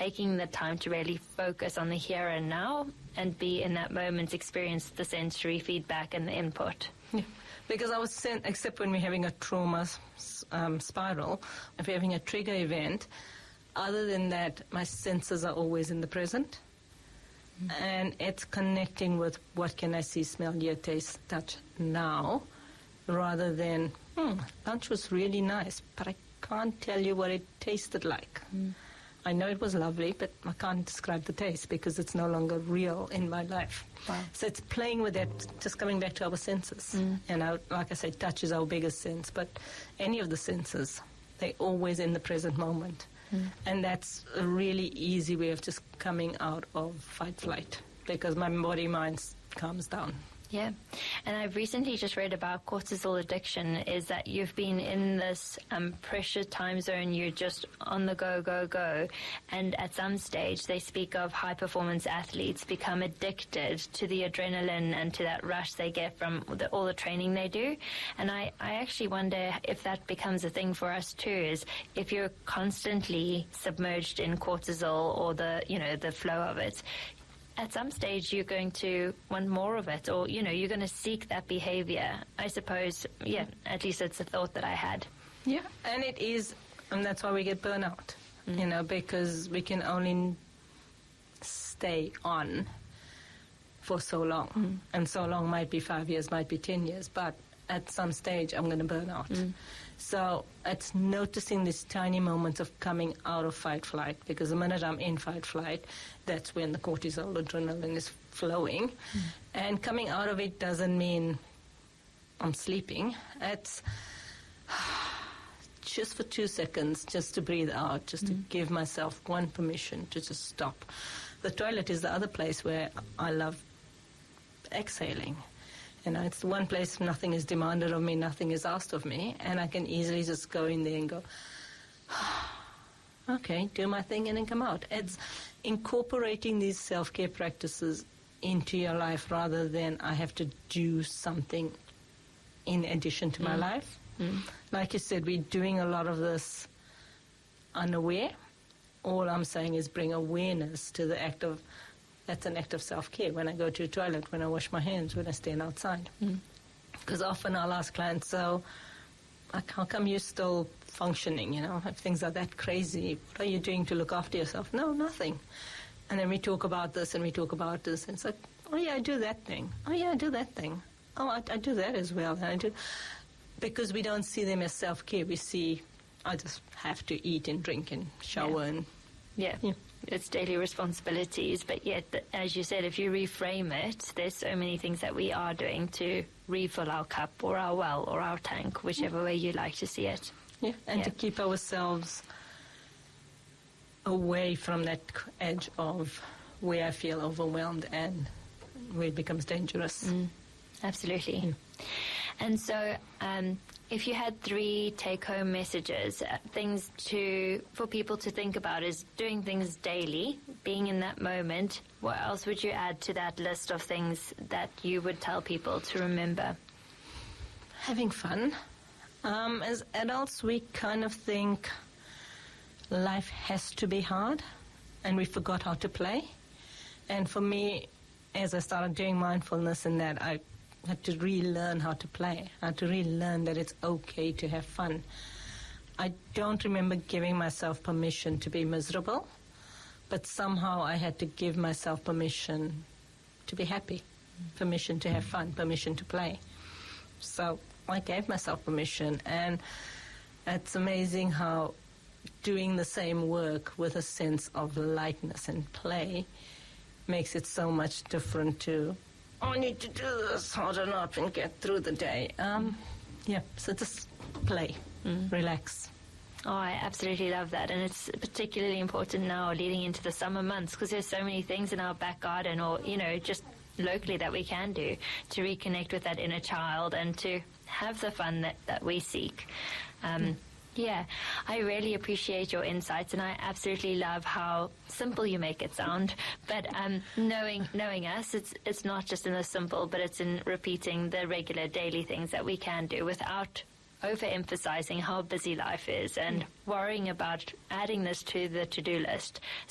taking the time to really focus on the here and now and be in that moment, experience the sensory feedback and the input. Yeah. Because I was except when we're having a trauma spiral, if we're having a trigger event, other than that, my senses are always in the present. And it's connecting with what can I see, smell, hear, taste, touch now, rather than, lunch was really nice, but I can't tell you what it tasted like. I know it was lovely, but I can't describe the taste because it's no longer real in my life. Wow. So it's playing with that, just coming back to our senses. And like I say, touch is our biggest sense, but any of the senses, they're always in the present moment. And that's a really easy way of just coming out of fight-flight because my body-mind calms down. Yeah. And I've recently just read about cortisol addiction, is that you've been in this pressure time zone, you're just on the go. And at some stage, they speak of high-performance athletes become addicted to the adrenaline and to that rush they get from all the training they do. And I actually wonder if that becomes a thing for us too, is if you're constantly submerged in cortisol or the flow of it, at some stage you're going to want more of it, or you're going to seek that behavior. I suppose, at least it's a thought that I had. Yeah, and it is, and that's why we get burnout, because we can only stay on for so long. And so long might be 5 years, might be 10 years, but at some stage I'm going to burn out. So it's noticing these tiny moments of coming out of fight-flight, because the minute I'm in fight-flight, that's when the cortisol, adrenaline is flowing. And coming out of it doesn't mean I'm sleeping. It's just for 2 seconds, just to breathe out, just to give myself one permission to just stop. The toilet is the other place where I love exhaling. It's the one place nothing is demanded of me, nothing is asked of me, and I can easily just go in there and go, okay, do my thing and then come out. It's incorporating these self-care practices into your life rather than I have to do something in addition to my life. Like you said, we're doing a lot of this unaware. All I'm saying is bring awareness to the act of, that's an act of self-care. When I go to the toilet, when I wash my hands, when I stand outside. Because often I'll ask clients, so how come you're still functioning, if things are that crazy? What are you doing to look after yourself? No, nothing. And then we talk about this and we talk about this. And it's like, oh yeah, I do that thing. Oh yeah, I do that thing. Oh, I do that as well. And I do. Because we don't see them as self-care. We see, I just have to eat and drink and shower and... Yeah. It's daily responsibilities, but yet, as you said, if you reframe it, there's so many things that we are doing to refill our cup or our well or our tank, whichever way you like to see it. Yeah, and to keep ourselves away from that edge of where I feel overwhelmed and where it becomes dangerous. Absolutely. And so, if you had 3 take-home messages, things for people to think about is doing things daily, being in that moment. What else would you add to that list of things that you would tell people to remember? Having fun. As adults, we kind of think life has to be hard, and we forgot how to play. And for me, as I started doing mindfulness and that, I had to relearn how to play. I had to relearn that it's okay to have fun. I don't remember giving myself permission to be miserable, but somehow I had to give myself permission to be happy, permission to have fun, permission to play. So I gave myself permission, and it's amazing how doing the same work with a sense of lightness and play makes it so much different to, I need to do this, harden up and get through the day. So just play, relax. Oh, I absolutely love that. And it's particularly important now leading into the summer months, because there's so many things in our back garden or, just locally that we can do to reconnect with that inner child and to have the fun that we seek. Yeah, I really appreciate your insights, and I absolutely love how simple you make it sound. But knowing us, it's not just in the simple, but it's in repeating the regular daily things that we can do without overemphasizing how busy life is and worrying about adding this to the to-do list.